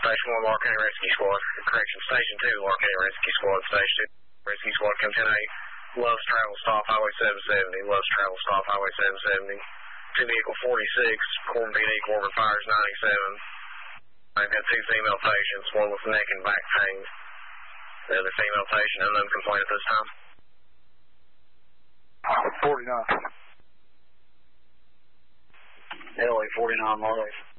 Station 1, Lark County Rescue Squad. Correction, Station 2, Lark County Rescue Squad. Station 2, Rescue Squad, come 10-8. Loves travel, stop Highway 770. Loves travel, stop Highway 770. 2 vehicle 46, Corbin PD, Corbin Fires 97. I've had 2 female patients, one with neck and back pain. The other female patient, unknown complaint at this time. 49. LA 49 Marley.